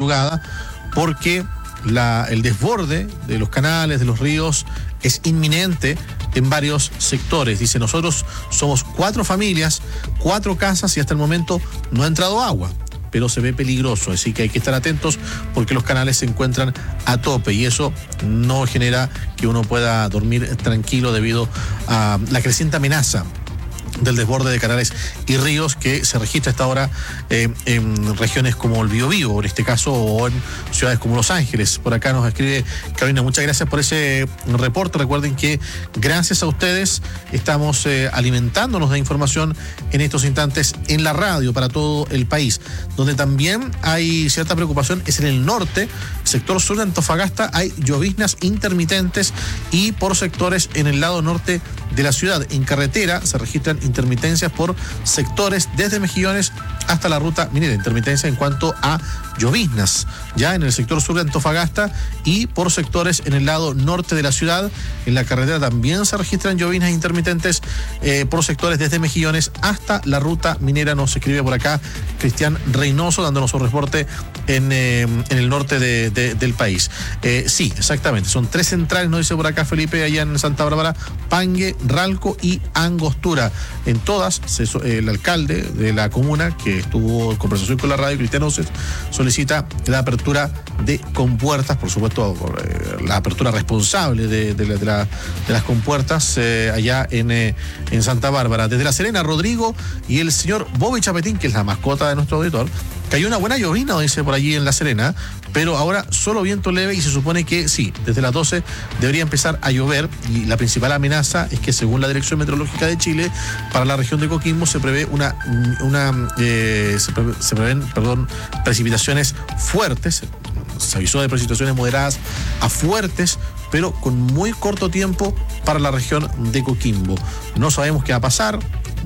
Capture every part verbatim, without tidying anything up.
madrugada, porque la, el desborde de los canales, de los ríos, es inminente en varios sectores. Dice, nosotros somos cuatro familias, cuatro casas y hasta el momento no ha entrado agua, pero se ve peligroso, así que hay que estar atentos porque los canales se encuentran a tope y eso no genera que uno pueda dormir tranquilo debido a la creciente amenaza del desborde de canales y ríos que se registra a esta hora eh, en regiones como el Biobío, en este caso, o en ciudades como Los Ángeles. Por acá nos escribe Carolina, muchas gracias por ese reporte. Recuerden que gracias a ustedes estamos eh, alimentándonos de información en estos instantes en la radio para todo el país. Donde también hay cierta preocupación es en el norte, sector sur de Antofagasta, hay lloviznas intermitentes y por sectores en el lado norte de la ciudad. En carretera se registran intermitencias por sectores desde Mejillones hasta la ruta minera, intermitencia en cuanto a lloviznas, ya en el sector sur de Antofagasta y por sectores en el lado norte de la ciudad. En la carretera también se registran lloviznas intermitentes eh, por sectores desde Mejillones hasta la ruta minera. Nos escribe por acá Cristian Reynoso dándonos un reporte en, eh, en el norte de, de, del país. Eh, sí, exactamente, son tres centrales, nos dice por acá Felipe, allá en Santa Bárbara, Pangue, Ralco y Angostura. En todas, se, eh, el alcalde de la comuna, que estuvo en conversación con la radio, Cristian Oces, solicita la apertura de compuertas, por supuesto, eh, la apertura responsable de, de, la, de, la, de las compuertas eh, allá en, eh, en Santa Bárbara. Desde La Serena, Rodrigo y el señor Bobby Chapetín, que es la mascota de nuestro auditor, cayó una buena llovizna, dice por allí en La Serena, pero ahora solo viento leve y se supone que sí, desde las doce debería empezar a llover y la principal amenaza es que según la Dirección Meteorológica de Chile, para la región de Coquimbo se prevé una, una eh, se, prevé, se prevén, perdón, precipitaciones fuertes, se avisó de precipitaciones moderadas a fuertes, pero con muy corto tiempo para la región de Coquimbo. No sabemos qué va a pasar,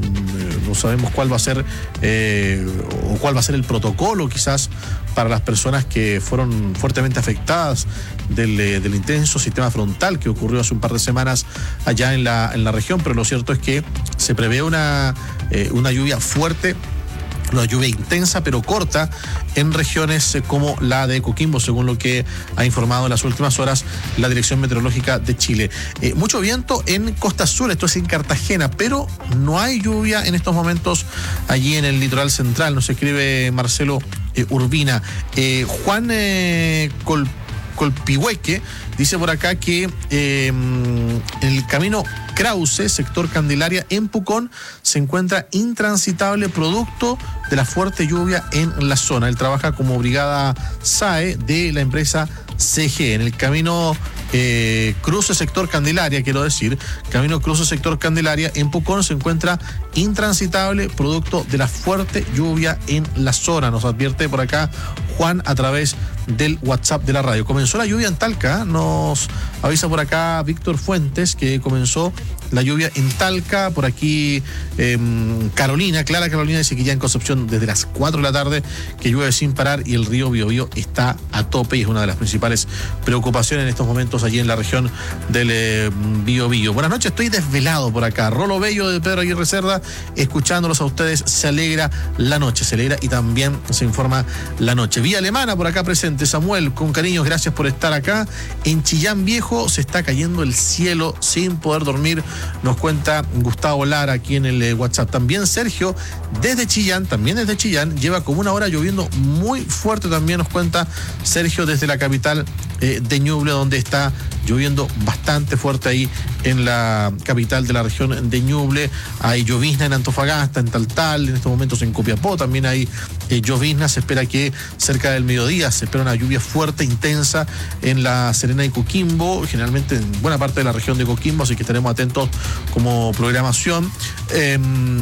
no sabemos cuál va a ser eh, o cuál va a ser el protocolo quizás para las personas que fueron fuertemente afectadas del, del intenso sistema frontal que ocurrió hace un par de semanas allá en la, en la región, pero lo cierto es que se prevé una, eh, una lluvia fuerte, una lluvia intensa pero corta en regiones como la de Coquimbo, según lo que ha informado en las últimas horas la Dirección Meteorológica de Chile. Eh, mucho viento en Costa Sur, esto es en Cartagena, pero no hay lluvia en estos momentos allí en el litoral central, nos escribe Marcelo eh, Urbina. Eh, Juan eh, Col Colpihueque dice por acá que eh, en el camino Krause, sector Candelaria, en Pucón, se encuentra intransitable producto de la fuerte lluvia en la zona. Él trabaja como brigada S A E de la empresa C G. En el camino eh, Cruce, sector Candelaria, quiero decir, camino Cruce, sector Candelaria, en Pucón, se encuentra intransitable producto de la fuerte lluvia en la zona. Nos advierte por acá Juan a través del WhatsApp de la radio. Comenzó la lluvia en Talca, nos avisa por acá Víctor Fuentes que comenzó la lluvia en Talca, por aquí eh, Carolina, Clara Carolina dice que ya en Concepción desde las cuatro de la tarde que llueve sin parar y el río Biobío está a tope y es una de las principales preocupaciones en estos momentos allí en la región del eh, Biobío. Buenas noches, estoy desvelado por acá. Rolo Bello de Pedro Aguirre Cerda, escuchándolos a ustedes, se alegra la noche, se alegra y también se informa la noche. Vía Alemana por acá presente, Samuel, con cariños, gracias por estar acá. En Chillán Viejo se está cayendo el cielo sin poder dormir, nos cuenta Gustavo Lara aquí en el eh, WhatsApp. También Sergio desde Chillán, también desde Chillán, lleva como una hora lloviendo muy fuerte, también nos cuenta Sergio desde la capital eh, de Ñuble, donde está lloviendo bastante fuerte ahí en la capital de la región de Ñuble. Hay llovizna en Antofagasta, en Taltal, en estos momentos en Copiapó también hay eh, llovizna. Se espera que cerca del mediodía se espera una lluvia fuerte, intensa en La Serena y Coquimbo, generalmente en buena parte de la región de Coquimbo, así que estaremos atentos como programación. Eh,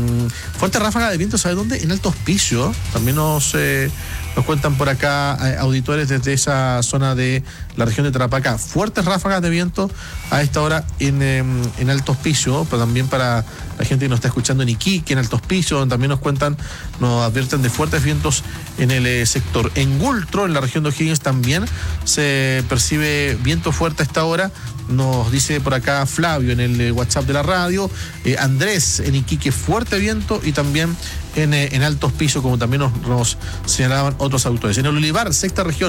fuerte ráfaga de viento, ¿sabe dónde? En Alto Hospicio, también nos... Eh, Nos cuentan por acá eh, auditores desde esa zona de la región de Tarapacá. Fuertes ráfagas de viento a esta hora en, eh, en Alto Hospicio, pero también para la gente que nos está escuchando en Iquique, en Alto Hospicio, donde también nos cuentan, nos advierten de fuertes vientos en el eh, sector. En Gultro, en la región de O'Higgins, también se percibe viento fuerte a esta hora. Nos dice por acá Flavio en el WhatsApp de la radio. eh, Andrés en Iquique, fuerte viento y también en, eh, en Alto Hospicio, como también nos, nos señalaban otros autores. En el Olivar, sexta región,